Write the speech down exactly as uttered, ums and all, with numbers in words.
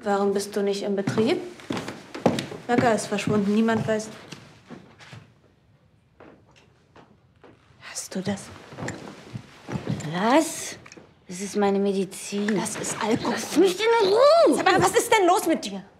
Warum bist du nicht im Betrieb? Becker ist verschwunden, niemand weiß. Hast du das? Was? Das ist meine Medizin. Das ist Alkohol. Lass mich in Ruhe! Aber was ist denn los mit dir?